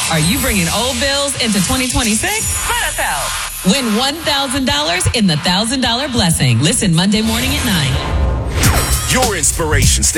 Are you bringing old bills into 2026? Let us help. Win $1,000 in the $1,000 Blessing. Listen Monday morning at 9. Your inspiration